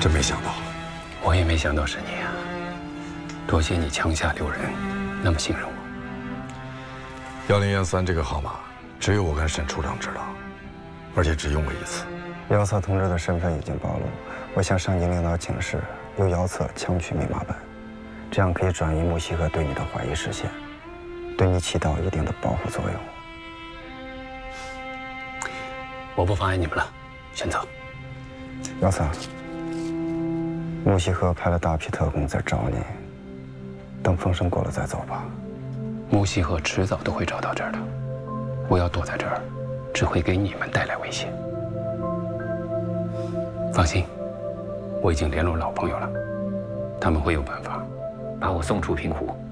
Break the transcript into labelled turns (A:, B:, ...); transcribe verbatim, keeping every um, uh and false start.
A: 真没想到。
B: 我也没想到是你啊！多谢你枪下留人，那么信任我。
A: 幺零幺三这个号码，只有我跟沈处长知道，而且只用过一次。
C: 姚策同志的身份已经暴露，我向上级领导请示，由姚策强取密码本，这样可以转移木西河对你的怀疑视线，对你起到一定的保护作用。
B: 我不妨碍你们了，先走。
C: 姚策，木西河派了大批特工在找你，等风声过了再走吧。
B: 木西河迟早都会找到这儿的，我要躲在这儿，只会给你们带来危险。放心，我已经联络老朋友了，他们会有办法把我送出平湖。